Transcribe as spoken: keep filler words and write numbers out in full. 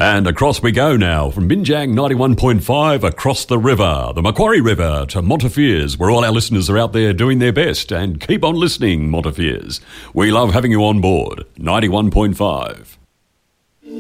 And across we go now, from Binjang ninety-one point five across the river, the Macquarie River, to Montefiores, where all our listeners are out there doing their best. And keep on listening, Montefiores. We love having you on board. ninety-one point five.